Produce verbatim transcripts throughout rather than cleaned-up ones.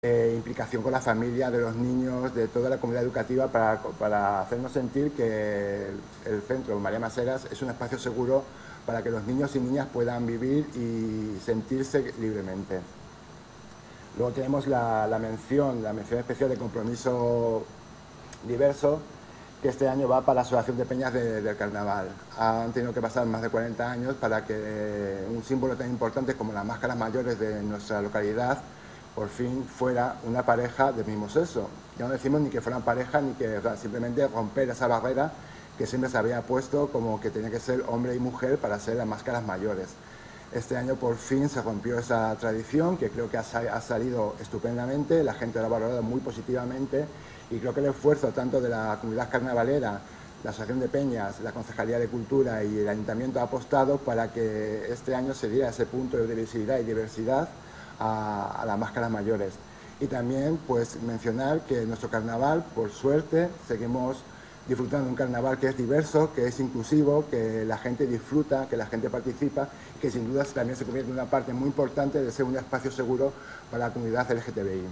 eh, implicación con la familia, de los niños, de toda la comunidad educativa para, para hacernos sentir que el, el centro María Maseras es un espacio seguro para que los niños y niñas puedan vivir y sentirse libremente. Luego tenemos la, la mención, la mención especial de compromiso diverso, que este año va para la Asociación de Peñas de, del Carnaval. Han tenido que pasar más de cuarenta años para que un símbolo tan importante como las máscaras mayores de nuestra localidad por fin fuera una pareja del mismo sexo. Ya no decimos ni que fueran pareja, ni que, o sea, simplemente romper esa barrera que siempre se había puesto como que tenía que ser hombre y mujer para ser las máscaras mayores. Este año por fin se rompió esa tradición, que creo que ha, ha salido estupendamente, la gente lo ha valorado muy positivamente, y creo que el esfuerzo tanto de la comunidad carnavalera, la Asociación de Peñas, la Concejalía de Cultura y el Ayuntamiento ha apostado para que este año se diera ese punto de visibilidad y diversidad a, a las máscaras mayores. Y también pues mencionar que nuestro carnaval, por suerte, seguimos disfrutando de un carnaval que es diverso, que es inclusivo, que la gente disfruta, que la gente participa, que sin duda también se convierte en una parte muy importante de ser un espacio seguro para la comunidad L G T B I.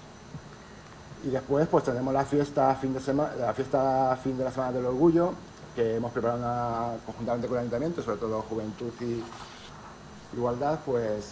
Y después pues tenemos la fiesta fin de semana, la fiesta fin de la Semana del Orgullo, que hemos preparado una, conjuntamente con el Ayuntamiento, sobre todo Juventud y Igualdad, pues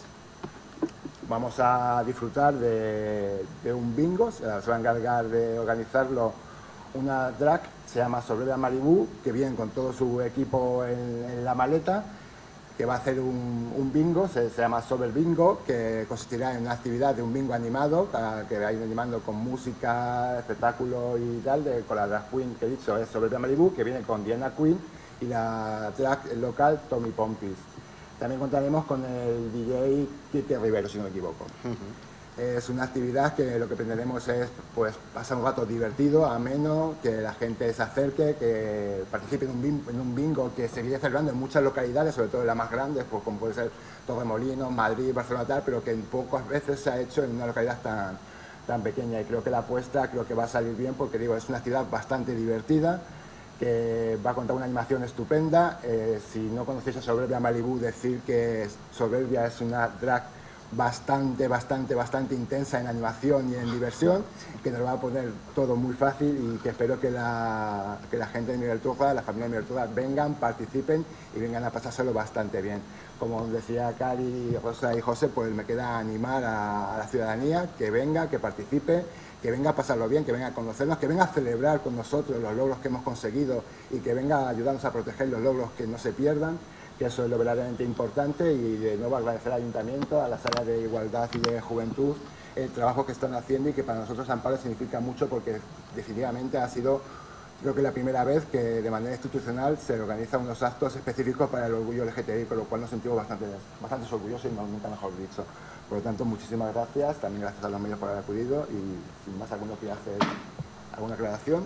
vamos a disfrutar de, de un bingo. Se va a encargar de organizarlo una drag, se llama Soberbia Maribú, que viene con todo su equipo en, en la maleta, que va a hacer un, un bingo, se, se llama Sober Bingo, que consistirá en una actividad de un bingo animado, para que vayan animando con música, espectáculo y tal, de, con la drag queen que he dicho, es Soberbia Maribú, que viene con Diana Queen, y la drag local Tommy Pompis. También contaremos con el D J Kike Rivero, si no me equivoco. Uh-huh. Es una actividad que lo que pretendemos es pues, pasar un rato divertido, ameno, que la gente se acerque, que participe en un, bingo, en un bingo que se viene celebrando en muchas localidades, sobre todo en las más grandes, pues, como puede ser Torremolinos, Madrid, Barcelona, tal, pero que en pocas veces se ha hecho en una localidad tan, tan pequeña. Y creo que la apuesta creo que va a salir bien porque digo, es una actividad bastante divertida, que va a contar una animación estupenda. Eh, si no conocéis a Soberbia Malibu, decir que Soberbia es una drag bastante, bastante, bastante intensa en animación y en diversión, que nos va a poner todo muy fácil y que espero que la, que la gente de Miguel Turra, la familia de Miguel Turra, vengan, participen y vengan a pasárselo bastante bien. Como decía Cari, Rosa y José, pues me queda animar a, a la ciudadanía que venga, que participe, que venga a pasarlo bien, que venga a conocernos, que venga a celebrar con nosotros los logros que hemos conseguido y que venga a ayudarnos a proteger los logros que no se pierdan, que eso es lo verdaderamente importante. Y de nuevo agradecer al Ayuntamiento, a las áreas de Igualdad y de Juventud, el trabajo que están haciendo y que para nosotros Amparo significa mucho porque definitivamente ha sido, creo que la primera vez que de manera institucional se organizan unos actos específicos para el orgullo L G T B I, con lo cual nos sentimos bastante, bastante orgullosos y no, nunca mejor dicho. Por lo tanto, muchísimas gracias, también gracias a los medios por haber acudido y sin más, alguno quiere hacer alguna aclaración.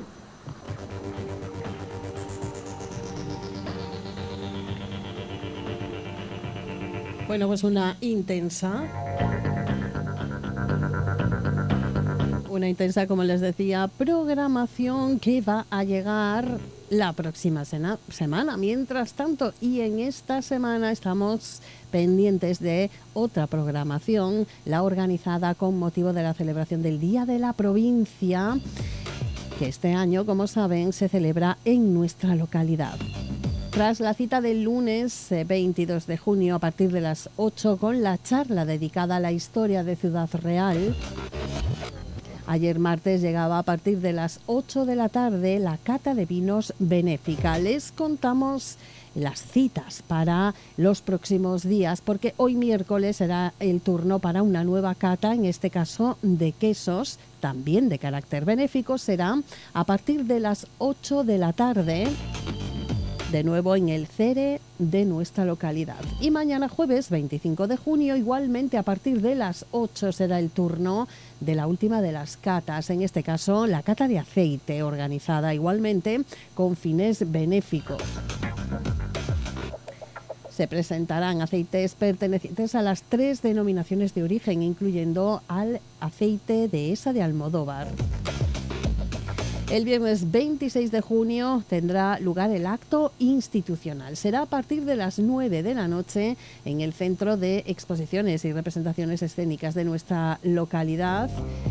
Bueno, pues una intensa, una intensa, como les decía, programación que va a llegar la próxima sena, semana. Mientras tanto, y en esta semana estamos pendientes de otra programación, la organizada con motivo de la celebración del Día de la Provincia, que este año, como saben, se celebra en nuestra localidad. Tras la cita del lunes veintidós de junio a partir de las ocho con la charla dedicada a la historia de Ciudad Real, ayer martes llegaba a partir de las ocho de la tarde la cata de vinos benéfica. Les contamos las citas para los próximos días, porque hoy miércoles será el turno para una nueva cata, en este caso de quesos, también de carácter benéfico. Será a partir de las ocho de la tarde, de nuevo en el CERE de nuestra localidad. Y mañana jueves veinticinco de junio, igualmente a partir de las ocho, será el turno de la última de las catas, en este caso la cata de aceite, organizada igualmente con fines benéficos. Se presentarán aceites pertenecientes a las tres denominaciones de origen, incluyendo al aceite de esa de Almodóvar. El viernes veintiséis de junio tendrá lugar el acto institucional. Será a partir de las nueve de la noche en el Centro de Exposiciones y Representaciones Escénicas de nuestra localidad.